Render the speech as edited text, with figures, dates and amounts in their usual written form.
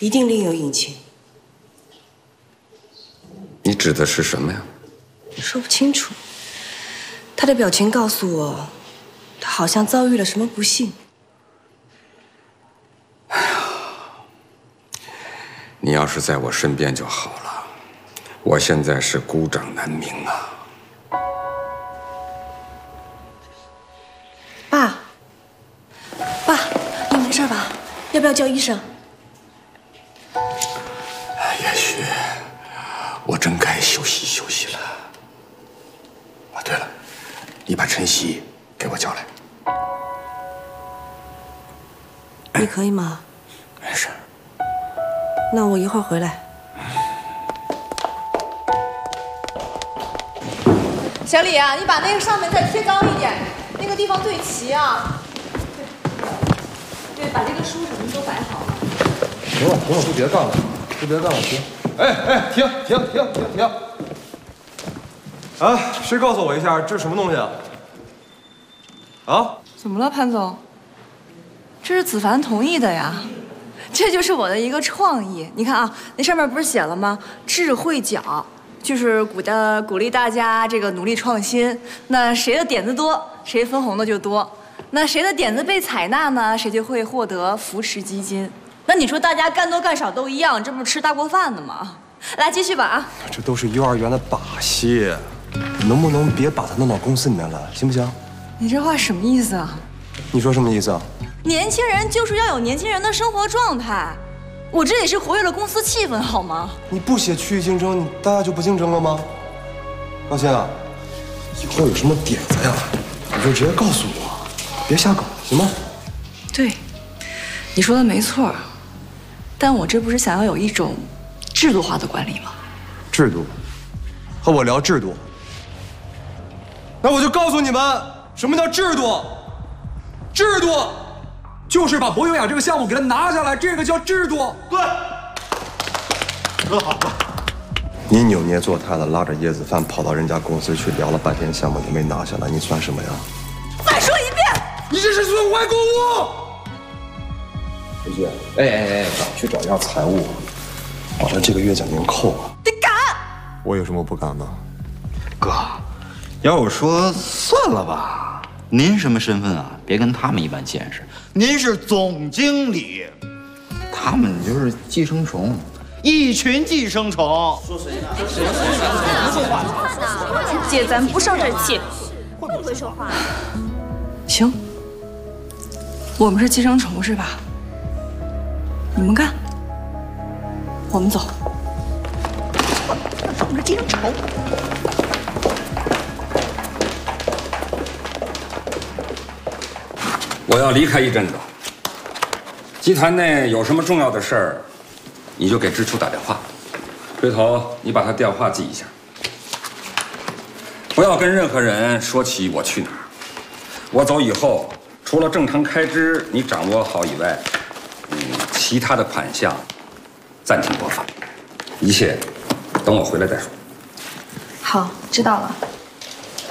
一定另有隐情。 你指的是什么呀？ 说不清楚。他的表情告诉我，他好像遭遇了什么不幸。 哎呀，你要是在我身边就好了。我现在是孤掌难鸣啊。 爸，爸，你没事吧？要不要叫医生？ 也许我真该休息休息了。啊，对了，你把晨曦给我叫来。 你可以吗？ 没事。 那我一会儿回来。 小李啊，你把那个上面再贴高一点，那个地方对齐啊。对，把这个书什么都摆好了。 行了，就别干了，停！停！啊，谁告诉我一下，这是什么东西啊？啊？ 怎么了，潘总？这是子凡同意的呀，这就是我的一个创意。你看啊，那上面不是写了吗？智慧角，就是鼓励大家这个努力创新。那谁的点子多，谁分红的就多。那谁的点子被采纳呢，谁就会获得扶持基金。那你说大家干多干少都一样，这不是吃大锅饭的吗？来，继续吧啊！ 这都是幼儿园的把戏，能不能别把它弄到公司里面来，行不行？ 你这话什么意思啊？ 你说什么意思啊？ 年轻人就是要有年轻人的生活状态，我这里是活跃了公司气氛，好吗？ 你不写区域竞争，大家就不竞争了吗？高鑫啊，以后有什么点子呀，你就直接告诉我，别瞎搞，行吗？ 对，你说的没错，但我这不是想要有一种制度化的管理吗？ 制度，和我聊制度，那我就告诉你们，什么叫制度？制度就是把博优雅这个项目给它拿下来，这个叫制度。对，说得好。你扭捏作态的拉着叶子帆跑到人家公司去聊了半天，项目也没拿下来，你算什么呀？ 再说一遍， 你这是损坏公务。刘局，去找一下财务，把他这个月奖金扣了。 你敢？ 我有什么不敢的？ 哥，要我说，算了吧。您什么身份啊？别跟他们一般见识。您是总经理，他们就是寄生虫，一群寄生虫。说谁呢？谁不说话呢？ 姐，咱不生这气，会不会说话？ 行，我们是寄生虫是吧？你们干，我们走。 我们是寄生虫。 我要离开一阵子，集团内有什么重要的事儿，你就给知秋打电话。回头你把他电话记一下，不要跟任何人说起我去哪儿。我走以后，除了正常开支你掌握好以外，其他的款项暂停播放，一切等我回来再说。 好，知道了。